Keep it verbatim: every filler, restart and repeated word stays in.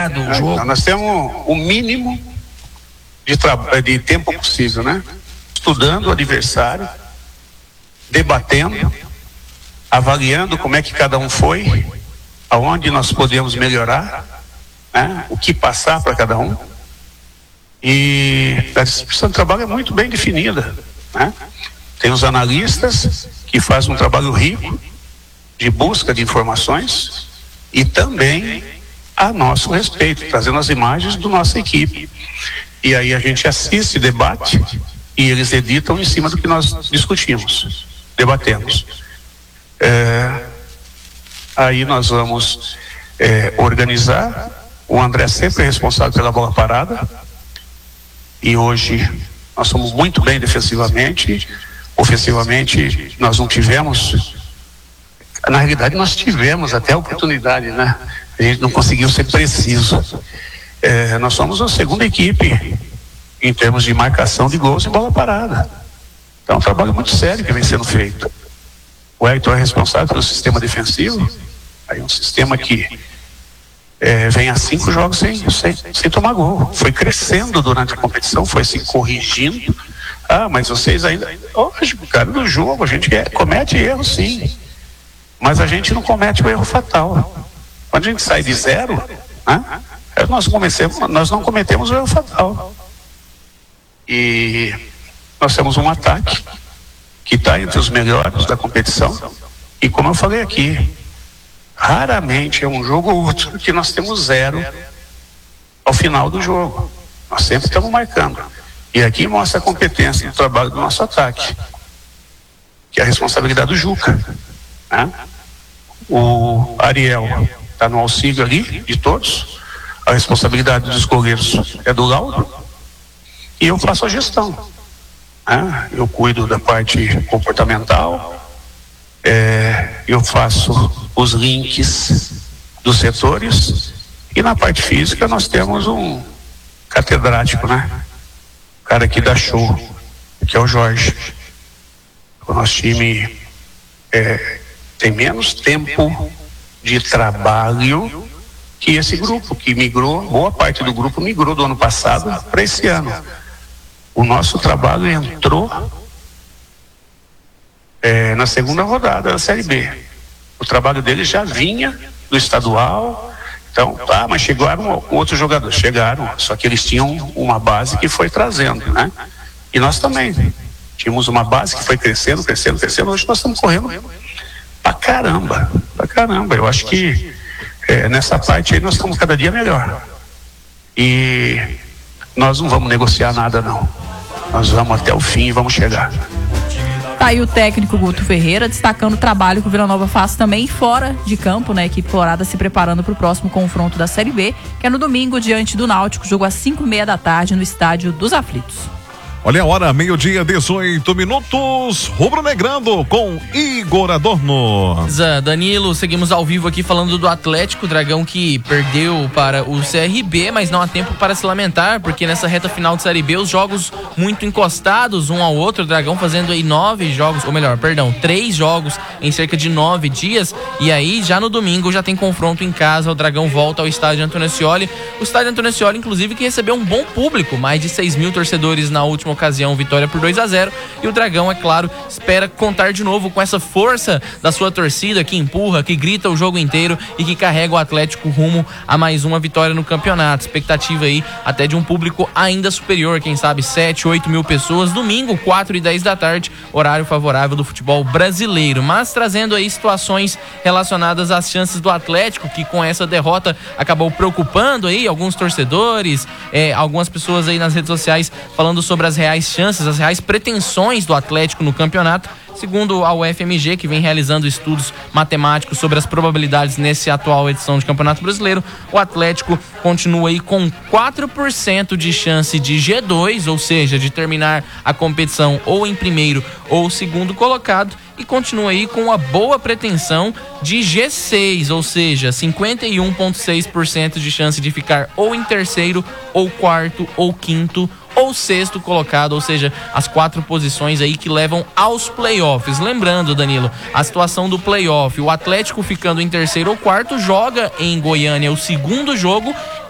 pegado o jogo? Então, nós temos o mínimo de, tra- de tempo possível, né? Estudando o adversário, debatendo, avaliando como é que cada um foi, aonde nós podemos melhorar, né? O que passar para cada um. E a distribuição de trabalho é muito bem definida, né? Tem os analistas que fazem um trabalho rico de busca de informações e também a nosso respeito, trazendo as imagens da nossa equipe. E aí a gente assiste, debate e eles editam em cima do que nós discutimos, debatemos. É, aí nós vamos é, organizar. O André sempre é responsável pela bola parada e hoje nós somos muito bem defensivamente. Ofensivamente nós não tivemos, na realidade nós tivemos até a oportunidade, né? A gente não conseguiu ser preciso. É, nós somos a segunda equipe em termos de marcação de gols e bola parada. Então é um trabalho muito sério que vem sendo feito. O Hector é responsável pelo sistema defensivo, aí um sistema que é, vem a cinco jogos sem, sem, sem tomar gol. Foi crescendo durante a competição, foi se corrigindo. Ah, mas vocês ainda... Lógico, cara, no jogo a gente é, comete erro sim, mas a gente não comete o erro fatal. Quando a gente sai de zero, né, nós, comecemos, nós não cometemos o erro fatal. E nós temos um ataque que está entre os melhores da competição. E como eu falei aqui, raramente é um jogo ou outro que nós temos zero ao final do jogo. Nós sempre estamos marcando. E aqui mostra a competência do trabalho do nosso ataque, que é a responsabilidade do Juca, né? O Ariel está no auxílio ali de todos, a responsabilidade dos goleiros é do Lauro e eu faço a gestão, né? Eu cuido da parte comportamental, é, eu faço os links dos setores e na parte física nós temos um catedrático, né? Cara que dá show, que é o Jorge. O nosso time é, tem menos tempo de trabalho que esse grupo, que migrou, boa parte do grupo migrou do ano passado para esse ano. O nosso trabalho entrou é, na segunda rodada da Série B. O trabalho dele já vinha do estadual. Então, tá, mas chegaram outros jogadores, chegaram, só que eles tinham uma base que foi trazendo, né? E nós também tínhamos uma base que foi crescendo, crescendo, crescendo. Hoje nós estamos correndo pra caramba, pra caramba. Eu acho que é, nessa parte aí nós estamos cada dia melhor. E nós não vamos negociar nada, não. Nós vamos até o fim e vamos chegar. Tá aí o técnico Guto Ferreira destacando o trabalho que o Vila Nova faz também fora de campo, né? A equipe colorada se preparando para o próximo confronto da Série B, que é no domingo diante do Náutico, jogo às cinco e meia da tarde no Estádio dos Aflitos. Olha a hora, meio-dia, dezoito minutos, rubro-negrando com Igor Adorno. Zé, Danilo, seguimos ao vivo aqui falando do Atlético, Dragão que perdeu para o C R B, mas não há tempo para se lamentar, porque nessa reta final de Série B, os jogos muito encostados um ao outro, o Dragão fazendo aí nove jogos, ou melhor, perdão, três jogos em cerca de nove dias, e aí já no domingo já tem confronto em casa, o Dragão volta ao estádio Antônio Ascioli, o estádio Antônio Ascioli, inclusive, que recebeu um bom público, mais de seis mil torcedores na última ocasião, vitória por dois a zero, e o Dragão, é claro, espera contar de novo com essa força da sua torcida que empurra, que grita o jogo inteiro e que carrega o Atlético rumo a mais uma vitória no campeonato. Expectativa aí até de um público ainda superior, quem sabe sete, oito mil pessoas, domingo, quatro e dez da tarde, horário favorável do futebol brasileiro, mas trazendo aí situações relacionadas às chances do Atlético, que com essa derrota acabou preocupando aí alguns torcedores, é, algumas pessoas aí nas redes sociais falando sobre as reais chances, as reais pretensões do Atlético no campeonato. Segundo a U F M G, que vem realizando estudos matemáticos sobre as probabilidades nessa atual edição de Campeonato Brasileiro, o Atlético continua aí com quatro por cento de chance de G dois, ou seja, de terminar a competição ou em primeiro ou segundo colocado, e continua aí com uma boa pretensão de G seis, ou seja, cinquenta e um vírgula seis por cento de chance de ficar ou em terceiro, ou quarto, ou quinto, ou sexto colocado, ou seja, as quatro posições aí que levam aos playoffs. Lembrando, Danilo, a situação do playoff, o Atlético ficando em terceiro ou quarto, joga em Goiânia o segundo jogo